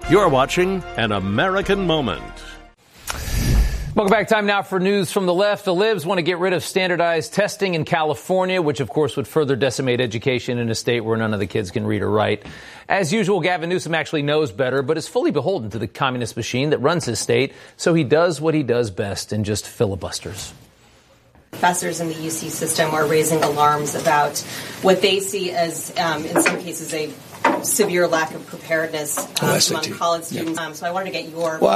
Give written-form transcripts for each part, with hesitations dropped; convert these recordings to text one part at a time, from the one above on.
You're watching An American Moment. Welcome back. Time now for news from the left. The libs want to get rid of standardized testing in California, which, of course, would further decimate education in a state where none of the kids can read or write. As usual, Gavin Newsom actually knows better, but is fully beholden to the communist machine that runs his state, so he does what he does best and just filibusters. Professors in the UC system are raising alarms about what they see as, in some cases, a severe lack of preparedness among college students. Yeah. So I wanted to get your. Well,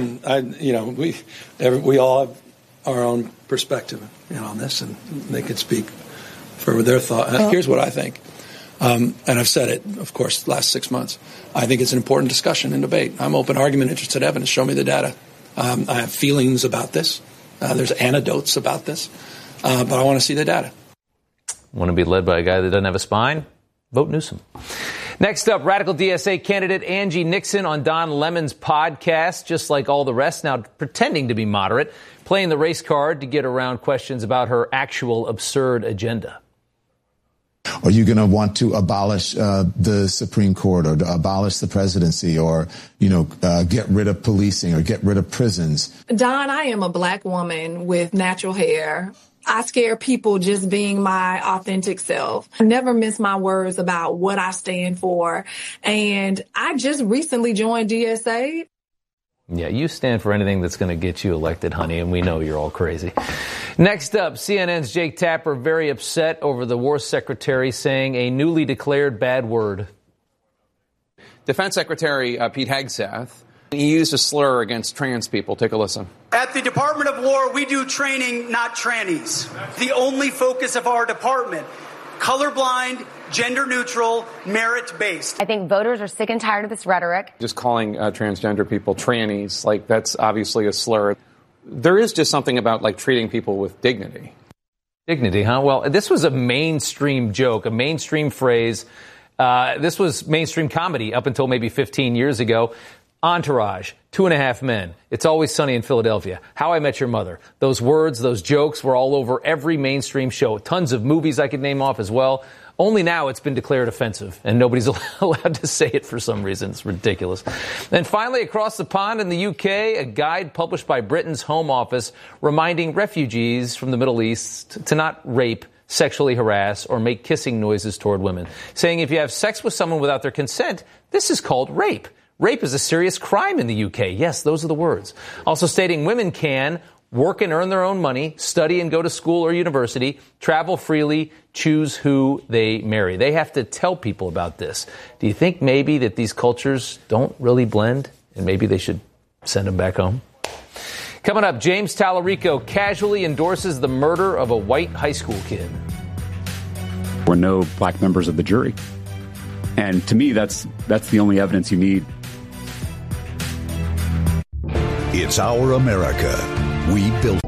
we all have our own perspective, on this, and they could speak for their thought. Here's what I think, and I've said it, of course, the last 6 months. I think it's an important discussion and debate. I'm open argument, interested evidence. Show me the data. I have feelings about this. There's anecdotes about this, but I want to see the data. Want to be led by a guy that doesn't have a spine? Vote Newsom. Next up, radical DSA candidate Angie Nixon on Don Lemon's podcast, just like all the rest, now pretending to be moderate, playing the race card to get around questions about her actual absurd agenda. Are you going to want to abolish the Supreme Court or to abolish the presidency or, get rid of policing or get rid of prisons? Don, I am a black woman with natural hair. I scare people just being my authentic self. I never miss my words about what I stand for. And I just recently joined DSA. Yeah, you stand for anything that's going to get you elected, honey, and we know you're all crazy. Next up, CNN's Jake Tapper very upset over the War Secretary saying a newly declared bad word. Defense Secretary Pete Hegseth, he used a slur against trans people. Take a listen. At the Department of War, we do training, not trannies. The only focus of our department, colorblind, gender neutral, merit-based. I think voters are sick and tired of this rhetoric. Just calling transgender people trannies, that's obviously a slur. There is just something about treating people with dignity. Dignity, huh? Well, this was a mainstream joke, a mainstream phrase. This was mainstream comedy up until maybe 15 years ago. Entourage, 2.5 Men, It's Always Sunny in Philadelphia, How I Met Your Mother. Those words, those jokes were all over every mainstream show. Tons of movies I could name off as well. Only now it's been declared offensive, and nobody's allowed to say it for some reason. It's ridiculous. And finally, across the pond in the UK, a guide published by Britain's Home Office reminding refugees from the Middle East to not rape, sexually harass, or make kissing noises toward women, saying if you have sex with someone without their consent, this is called rape. Rape is a serious crime in the UK. Yes, those are the words. Also stating women can work and earn their own money, study and go to school or university, travel freely, choose who they marry. They have to tell people about this. Do you think maybe that these cultures don't really blend and maybe they should send them back home? Coming up, James Tallarico casually endorses the murder of a white high school kid. There were no black members of the jury. And to me, that's the only evidence you need. It's our America. We built